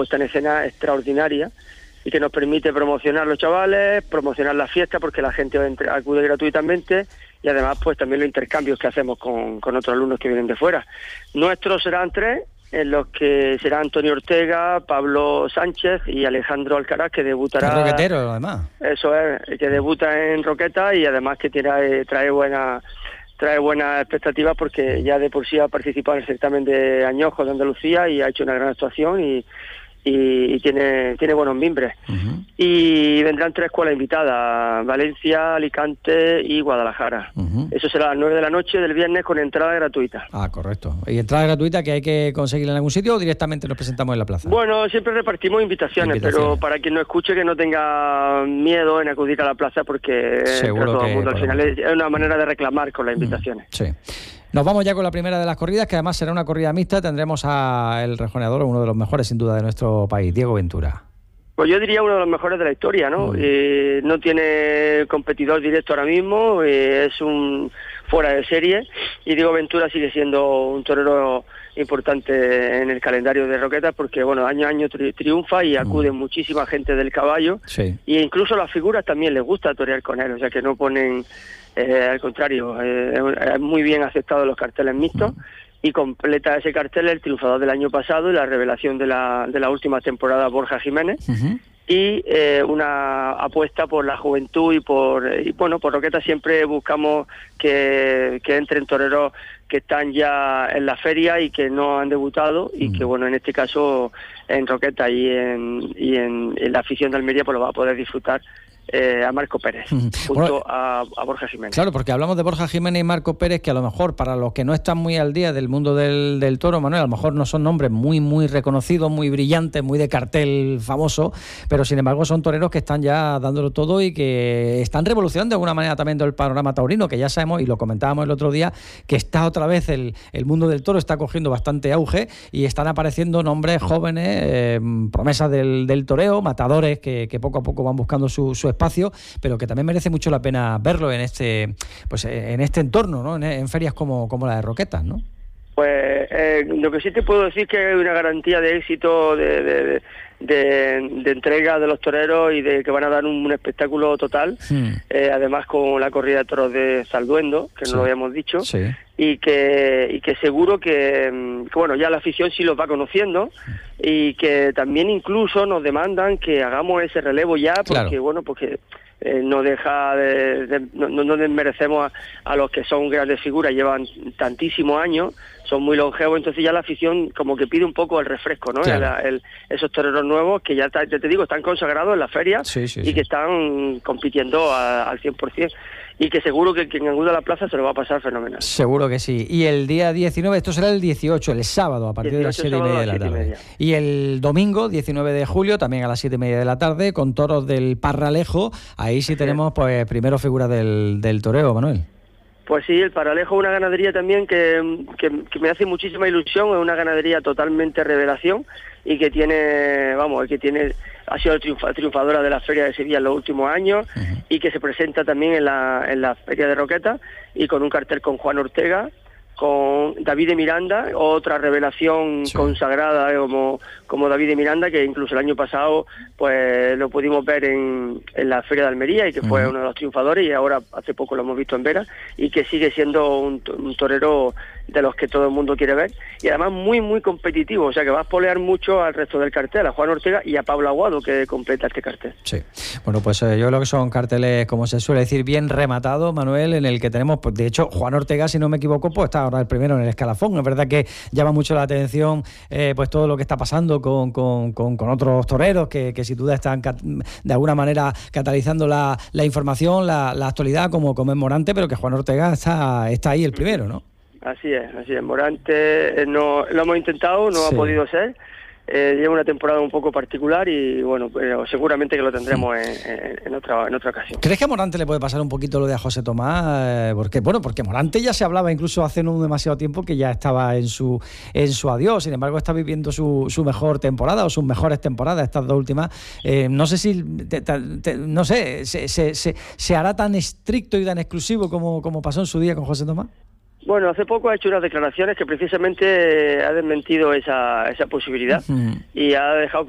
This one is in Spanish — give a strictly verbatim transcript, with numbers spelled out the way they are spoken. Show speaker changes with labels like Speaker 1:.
Speaker 1: puesta en escena extraordinaria y que nos permite promocionar los chavales, promocionar la fiesta porque la gente acude gratuitamente y además pues también los intercambios que hacemos con, con otros alumnos que vienen de fuera. Nuestros serán tres, en los que será Antonio Ortega, Pablo Sánchez y Alejandro Alcaraz, que debutará...
Speaker 2: Es roquetero, además.
Speaker 1: Eso es, que debuta en roqueta y además que trae, trae buena... trae buenas expectativas porque ya de por sí ha participado en el certamen de Añojo de Andalucía y ha hecho una gran actuación y, y, y tiene tiene buenos mimbres. Uh-huh. Y vendrán tres escuelas invitadas, Valencia, Alicante y Guadalajara. Uh-huh. Eso será a las nueve de la noche del viernes con entrada gratuita.
Speaker 2: Ah, correcto. ¿Y entrada gratuita que hay que conseguir en algún sitio o directamente nos presentamos en la plaza?
Speaker 1: Bueno, siempre repartimos invitaciones, invitaciones. pero para quien no escuche que no tenga miedo en acudir a la plaza porque
Speaker 2: seguro
Speaker 1: todo
Speaker 2: que
Speaker 1: el mundo al final es, es una manera de reclamar con las invitaciones.
Speaker 2: Uh-huh. Sí. Nos vamos ya con la primera de las corridas, que además será una corrida mixta. Tendremos a el rejoneador, uno de los mejores sin duda de nuestro país, Diego Ventura.
Speaker 1: Pues yo diría uno de los mejores de la historia, ¿no? Mm. Eh, no tiene competidor directo ahora mismo, eh, es un fuera de serie y Diego Ventura sigue siendo un torero importante en el calendario de Roquetas porque, bueno, año a año tri- triunfa y acude mm. muchísima gente del caballo
Speaker 2: sí.
Speaker 1: y incluso las figuras también les gusta torear con él, o sea que no ponen, eh, al contrario, eh, es muy bien aceptado los carteles mixtos. Mm. Y completa ese cartel el triunfador del año pasado y la revelación de la de la última temporada, Borja Jiménez, uh-huh. y eh, una apuesta por la juventud y por y bueno por Roquetas siempre buscamos que, que entren toreros que están ya en la feria y que no han debutado y uh-huh. que bueno en este caso en Roquetas y en y en, en la afición de Almería pues lo va a poder disfrutar. Eh, a Marco Pérez, uh-huh. junto bueno, a, a Borja Jiménez.
Speaker 2: Claro, porque hablamos de Borja Jiménez y Marco Pérez, que a lo mejor para los que no están muy al día del mundo del, del toro, Manuel, a lo mejor no son nombres muy muy reconocidos, muy brillantes, muy de cartel famoso, pero sin embargo son toreros que están ya dándolo todo y que están revolucionando de alguna manera también el panorama taurino, que ya sabemos, y lo comentábamos el otro día, que está otra vez el, el mundo del toro, está cogiendo bastante auge y están apareciendo nombres jóvenes, eh, promesas del, del toreo, matadores que, que poco a poco van buscando su, su espacio, pero que también merece mucho la pena verlo en este pues en este entorno, ¿no? En, en ferias como, como la de Roquetas, ¿no?
Speaker 1: Pues eh, lo que sí te puedo decir que hay una garantía de éxito de, de, de, de entrega de los toreros y de que van a dar un, un espectáculo total, hmm. eh, además con la corrida de toros de Zalduendo, que sí. no lo habíamos dicho,
Speaker 2: sí.
Speaker 1: y que y que seguro que, que bueno ya la afición sí los va conociendo y que también incluso nos demandan que hagamos ese relevo ya porque claro. bueno porque eh, no deja de, de no, no desmerecemos a, a los que son grandes figuras, llevan tantísimos años, son muy longevos, entonces ya la afición como que pide un poco el refresco, ¿no?
Speaker 2: Claro.
Speaker 1: El, el, esos toreros nuevos que ya, ya te digo están consagrados en la feria
Speaker 2: sí, sí,
Speaker 1: y
Speaker 2: sí.
Speaker 1: que están compitiendo a, al cien por ciento. Y que seguro que quien acude a la plaza se lo va a pasar fenomenal.
Speaker 2: Seguro que sí. Y el día diecinueve, esto será el dieciocho, el sábado, a partir de las siete y media de la tarde. Y, y el domingo, diecinueve de julio, también a las siete y media de la tarde, con toros del Parralejo. Ahí sí tenemos, pues, primero figura del, del toreo, Manuel.
Speaker 1: Pues sí, el Parralejo es una ganadería también que, que, que me hace muchísima ilusión, es una ganadería totalmente revelación y que tiene, vamos, que tiene ha sido triunfa, triunfadora de la Feria de Sevilla en los últimos años uh-huh. y que se presenta también en la, en la Feria de Roquetas y con un cartel con Juan Ortega, con David de Miranda, otra revelación sí. consagrada como, como David de Miranda, que incluso el año pasado pues lo pudimos ver en, en la Feria de Almería y que fue uh-huh. uno de los triunfadores y ahora hace poco lo hemos visto en Vera y que sigue siendo un, un torero de los que todo el mundo quiere ver y además muy muy competitivo, o sea que va a espolear mucho al resto del cartel, a Juan Ortega y a Pablo Aguado que completa este cartel.
Speaker 2: Sí, bueno pues eh, yo creo que son carteles, como se suele decir, bien rematados, Manuel, en el que tenemos, pues de hecho Juan Ortega, si no me equivoco, pues está ahora el primero en el escalafón. Es verdad que llama mucho la atención eh, pues todo lo que está pasando con, con, con, con otros toreros que, que sin duda están cat- de alguna manera catalizando la, la información, la, la actualidad como, como es Morante, pero que Juan Ortega está, está ahí el primero, ¿no?
Speaker 1: Así es, así es. Morante eh, no lo hemos intentado, no sí. ha podido ser. Eh, lleva una temporada un poco particular y bueno, pero seguramente que lo tendremos en, en, en otra en otra ocasión.
Speaker 2: ¿Crees que a Morante le puede pasar un poquito lo de a José Tomás? Eh, porque bueno, porque Morante ya se hablaba incluso hace no demasiado tiempo que ya estaba en su en su adiós. Sin embargo, está viviendo su, su mejor temporada o sus mejores temporadas estas dos últimas. Eh, no sé si te, te, te, no sé, se, se, se, se hará tan estricto y tan exclusivo como, como pasó en su día con José Tomás.
Speaker 1: Bueno, hace poco ha hecho unas declaraciones que precisamente ha desmentido esa esa posibilidad uh-huh. y ha dejado